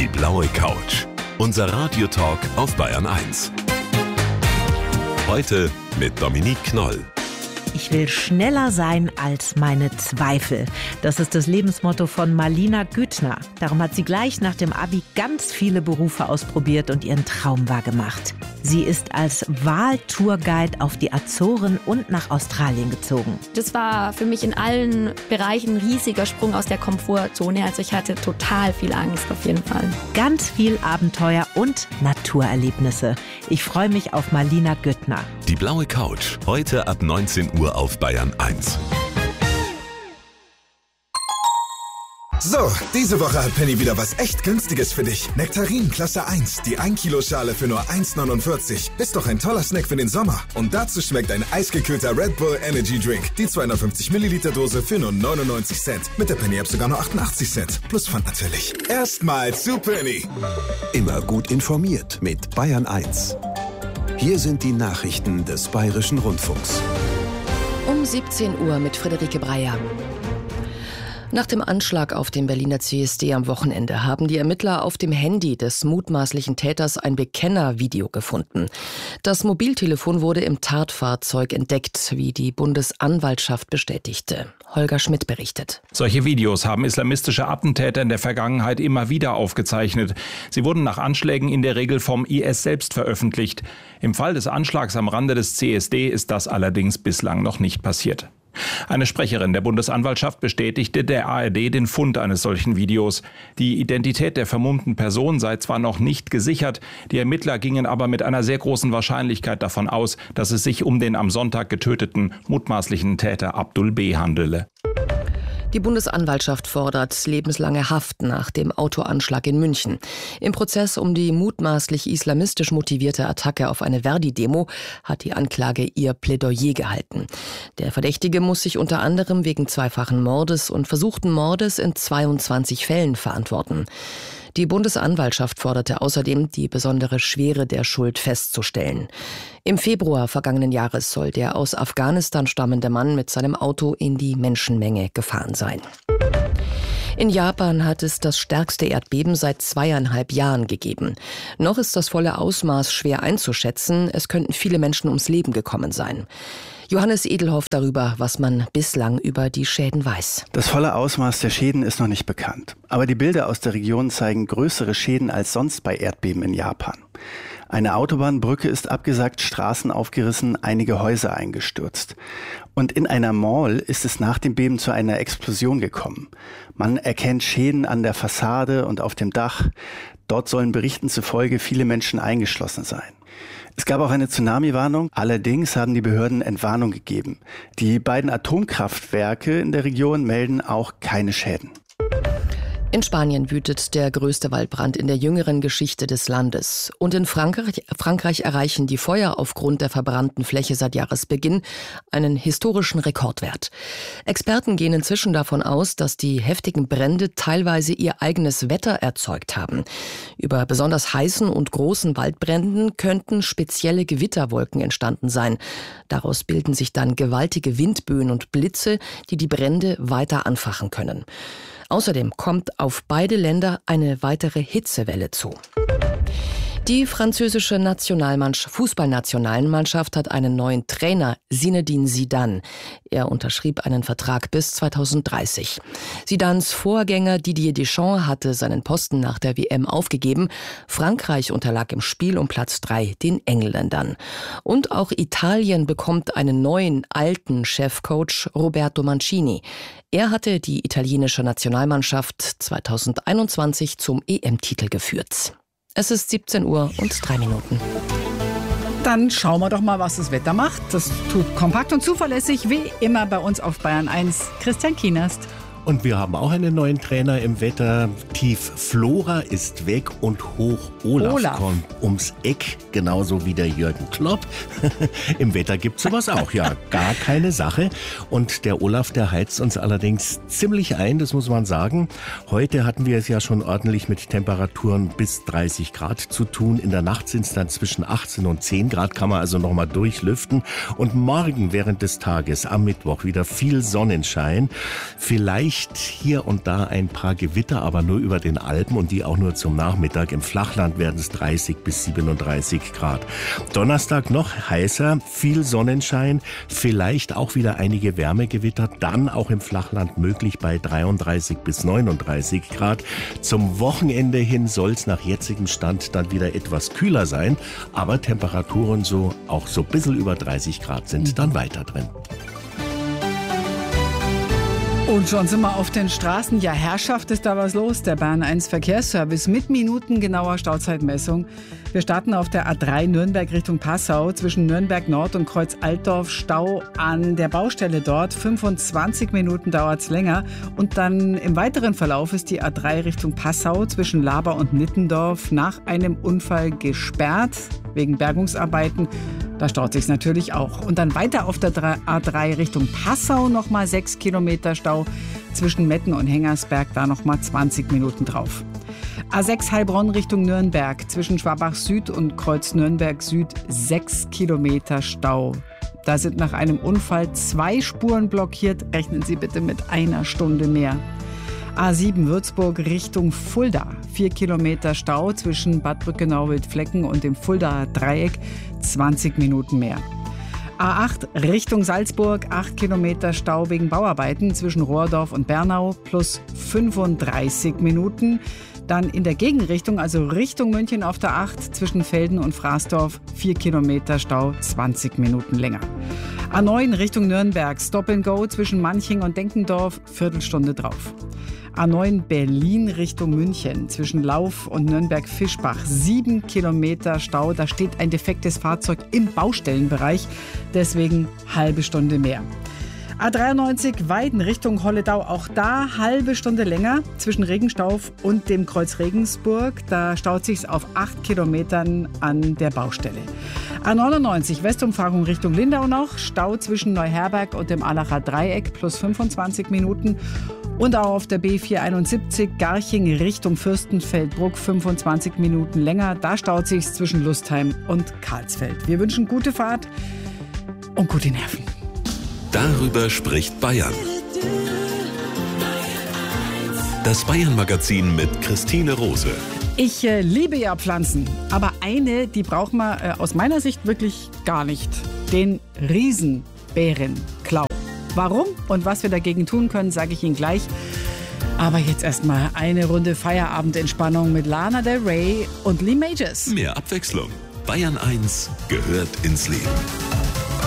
Die blaue Couch. Unser Radiotalk auf Bayern 1. Heute mit Dominique Knoll. Ich will schneller sein als meine Zweifel. Das ist das Lebensmotto von Marlina Güttner. Darum hat sie gleich nach dem Abi ganz viele Berufe ausprobiert und ihren Traum wahrgemacht. Sie ist als Wahltourguide auf die Azoren und nach Australien gezogen. Das war für mich in allen Bereichen ein riesiger Sprung aus der Komfortzone. Also ich hatte total viel Angst auf jeden Fall. Ganz viel Abenteuer und Naturerlebnisse. Ich freue mich auf Marlina Güttner. Die blaue Couch. Heute ab 19 Uhr auf Bayern 1. So, diese Woche hat Penny wieder was echt Günstiges für dich. Nektarin Klasse 1, die 1 Kilo Schale für nur 1,49. Ist doch ein toller Snack für den Sommer. Und dazu schmeckt ein eisgekühlter Red Bull Energy Drink. Die 250 Milliliter Dose für nur 99 Cent. Mit der Penny App sogar nur 88 Cent. Plus Pfand natürlich. Erstmal zu Penny. Immer gut informiert mit Bayern 1. Hier sind die Nachrichten des Bayerischen Rundfunks. Um 17 Uhr mit Friederike Breyer. Nach dem Anschlag auf dem Berliner CSD am Wochenende haben die Ermittler auf dem Handy des mutmaßlichen Täters ein Bekennervideo gefunden. Das Mobiltelefon wurde im Tatfahrzeug entdeckt, wie die Bundesanwaltschaft bestätigte. Holger Schmidt berichtet. Solche Videos haben islamistische Attentäter in der Vergangenheit immer wieder aufgezeichnet. Sie wurden nach Anschlägen in der Regel vom IS selbst veröffentlicht. Im Fall des Anschlags am Rande des CSD ist das allerdings bislang noch nicht passiert. Eine Sprecherin der Bundesanwaltschaft bestätigte der ARD den Fund eines solchen Videos. Die Identität der vermummten Person sei zwar noch nicht gesichert, die Ermittler gingen aber mit einer sehr großen Wahrscheinlichkeit davon aus, dass es sich um den am Sonntag getöteten mutmaßlichen Täter Abdul B. handele. Die Bundesanwaltschaft fordert lebenslange Haft nach dem Autoanschlag in München. Im Prozess um die mutmaßlich islamistisch motivierte Attacke auf eine Verdi-Demo hat die Anklage ihr Plädoyer gehalten. Der Verdächtige muss sich unter anderem wegen zweifachen Mordes und versuchten Mordes in 22 Fällen verantworten. Die Bundesanwaltschaft forderte außerdem, die besondere Schwere der Schuld festzustellen. Im Februar vergangenen Jahres soll der aus Afghanistan stammende Mann mit seinem Auto in die Menschenmenge gefahren sein. In Japan hat es das stärkste Erdbeben seit 2,5 Jahren gegeben. Noch ist das volle Ausmaß schwer einzuschätzen. Es könnten viele Menschen ums Leben gekommen sein. Johannes Edelhoff darüber, was man bislang über die Schäden weiß. Das volle Ausmaß der Schäden ist noch nicht bekannt. Aber die Bilder aus der Region zeigen größere Schäden als sonst bei Erdbeben in Japan. Eine Autobahnbrücke ist abgesackt, Straßen aufgerissen, einige Häuser eingestürzt. Und in einer Mall ist es nach dem Beben zu einer Explosion gekommen. Man erkennt Schäden an der Fassade und auf dem Dach. Dort sollen Berichten zufolge viele Menschen eingeschlossen sein. Es gab auch eine Tsunami-Warnung. Allerdings haben die Behörden Entwarnung gegeben. Die beiden Atomkraftwerke in der Region melden auch keine Schäden. In Spanien wütet der größte Waldbrand in der jüngeren Geschichte des Landes. Und in Frankreich erreichen die Feuer aufgrund der verbrannten Fläche seit Jahresbeginn einen historischen Rekordwert. Experten gehen inzwischen davon aus, dass die heftigen Brände teilweise ihr eigenes Wetter erzeugt haben. Über besonders heißen und großen Waldbränden könnten spezielle Gewitterwolken entstanden sein. Daraus bilden sich dann gewaltige Windböen und Blitze, die die Brände weiter anfachen können. Außerdem kommt auf beide Länder eine weitere Hitzewelle zu. Die französische Fußballnationalmannschaft hat einen neuen Trainer, Zinedine Zidane. Er unterschrieb einen Vertrag bis 2030. Zidanes Vorgänger Didier Deschamps hatte seinen Posten nach der WM aufgegeben. Frankreich unterlag im Spiel um Platz 3 den Engländern. Und auch Italien bekommt einen neuen, alten Chefcoach, Roberto Mancini. Er hatte die italienische Nationalmannschaft 2021 zum EM-Titel geführt. Es ist 17 Uhr und 3 Minuten. Dann schauen wir doch mal, was das Wetter macht. Das tut kompakt und zuverlässig, wie immer bei uns auf Bayern 1. Christian Kienast. Und wir haben auch einen neuen Trainer im Wetter. Tief Flora ist weg und Hoch Olaf kommt ums Eck, genauso wie der Jürgen Klopp. Im Wetter gibt's sowas auch, ja, gar keine Sache. Und der Olaf, der heizt uns allerdings ziemlich ein, das muss man sagen. Heute hatten wir es ja schon ordentlich mit Temperaturen bis 30 Grad zu tun. In der Nacht sind es dann zwischen 18 und 10 Grad, kann man also nochmal durchlüften. Und morgen während des Tages am Mittwoch wieder viel Sonnenschein. Vielleicht vielleicht hier und da ein paar Gewitter, aber nur über den Alpen und die auch nur zum Nachmittag. Im Flachland werden es 30 bis 37 Grad. Donnerstag noch heißer, viel Sonnenschein, vielleicht auch wieder einige Wärmegewitter, dann auch im Flachland möglich bei 33 bis 39 Grad. Zum Wochenende hin soll es nach jetzigem Stand dann wieder etwas kühler sein, aber Temperaturen auch so ein bisschen über 30 Grad sind dann weiter drin. Und schon sind wir auf den Straßen. Ja, Herrschaft, ist da was los. Der Bayern 1 Verkehrsservice mit minutengenauer Stauzeitmessung. Wir starten auf der A3 Nürnberg Richtung Passau. Zwischen Nürnberg Nord und Kreuz Altdorf Stau an der Baustelle dort. 25 Minuten dauert es länger. Und dann im weiteren Verlauf ist die A3 Richtung Passau zwischen Laber und Nittendorf nach einem Unfall gesperrt wegen Bergungsarbeiten. Da staut sich's natürlich auch. Und dann weiter auf der A3 Richtung Passau nochmal 6 Kilometer Stau. Zwischen Metten und Hengersberg da nochmal 20 Minuten drauf. A6 Heilbronn Richtung Nürnberg. Zwischen Schwabach Süd und Kreuz Nürnberg Süd 6 Kilometer Stau. Da sind nach einem Unfall 2 Spuren blockiert. Rechnen Sie bitte mit einer Stunde mehr. A7 Würzburg Richtung Fulda. 4 Kilometer Stau zwischen Bad Brückenau-Wildflecken und dem Fuldaer Dreieck. 20 Minuten mehr. A8 Richtung Salzburg. 8 Kilometer Stau wegen Bauarbeiten zwischen Rohrdorf und Bernau plus 35 Minuten. Dann in der Gegenrichtung, also Richtung München auf der 8 zwischen Velden und Fraßdorf. 4 Kilometer Stau, 20 Minuten länger. A9 Richtung Nürnberg. Stop and Go zwischen Manching und Denkendorf. Viertelstunde drauf. A9 Berlin Richtung München zwischen Lauf und Nürnberg-Fischbach. 7 Kilometer Stau, da steht ein defektes Fahrzeug im Baustellenbereich, deswegen halbe Stunde mehr. A93 Weiden Richtung Holledau, auch da halbe Stunde länger zwischen Regenstauf und dem Kreuz Regensburg. Da staut sich's auf 8 Kilometern an der Baustelle. A99 Westumfahrung Richtung Lindau noch, Stau zwischen Neuherberg und dem Allacher Dreieck plus 25 Minuten. Und auch auf der B471 Garching Richtung Fürstenfeldbruck 25 Minuten länger. Da staut sich's zwischen Lustheim und Karlsfeld. Wir wünschen gute Fahrt und gute Nerven. Darüber spricht Bayern. Das Bayern-Magazin mit Christine Rose. Ich liebe ja Pflanzen, aber eine, die braucht man aus meiner Sicht wirklich gar nicht. Den Riesenbeerenklau. Warum und was wir dagegen tun können, sage ich Ihnen gleich. Aber jetzt erstmal eine Runde Feierabendentspannung mit Lana Del Rey und Lee Majors. Mehr Abwechslung. Bayern 1 gehört ins Leben.